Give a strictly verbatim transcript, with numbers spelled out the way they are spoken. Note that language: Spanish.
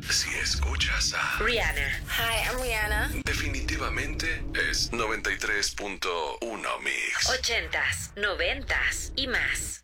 Si escuchas a Rihanna. Hi, I'm Rihanna. definitivamente es noventa y tres punto uno Mix. Ochentas, noventas y más.